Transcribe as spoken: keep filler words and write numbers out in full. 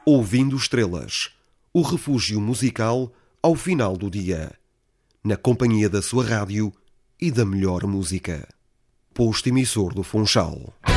Ouvindo Estrelas, o refúgio musical ao final do dia, na companhia da sua rádio e da melhor música. Posto emissor do Funchal.